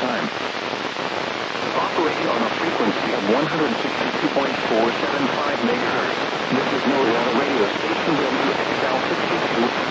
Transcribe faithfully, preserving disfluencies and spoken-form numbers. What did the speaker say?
time. Operating on a frequency of one hundred sixty-two point four seven five megahertz. This is noted on a radio station W X L sixty-two